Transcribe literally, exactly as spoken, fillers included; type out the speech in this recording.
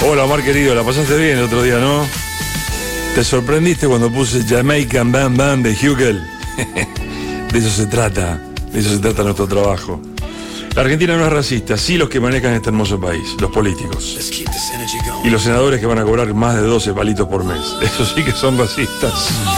Hola, Omar querido, la pasaste bien el otro día, ¿no? ¿Te sorprendiste cuando puse Jamaican Bam Bam de Hugel? De eso se trata, de eso se trata nuestro trabajo. La Argentina no es racista, sí los que manejan este hermoso país, los políticos. Y los senadores que van a cobrar más de doce palitos por mes. Eso sí que son racistas.